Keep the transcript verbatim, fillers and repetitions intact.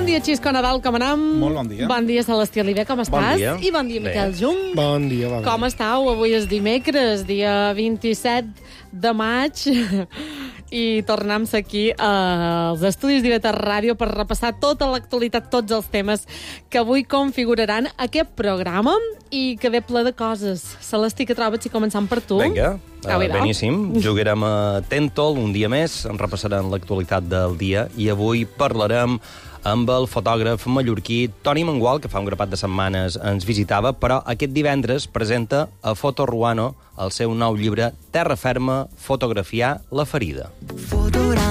Bon dia, Xisco Nadal, com anem? Molt bon dia. Bon dia, Celestí Oliver, com estàs? Bon dia. I bon dia, Miquel Jung. Bon dia, bon dia. Com estàu? Avui és dimecres, dia vint-i-set de maig, i tornem aquí als estudis d'I V T Ràdio per repassar tota l'actualitat, tots els temes que avui configuraran aquest programa i que ve ple de coses. Celestí, què trobes si començam per tu? Vinga, Ah, uh, mira. beníssim. Jugarem a Tentol un dia més, en repassarem l'actualitat del dia i avui parlarem amb el fotògraf mallorquí Toni Mangual, que fa un grapat de setmanes ens visitava, però aquest divendres presenta a Foto Ruano el seu nou llibre Terra Ferma, fotografiar la ferida. Fotograma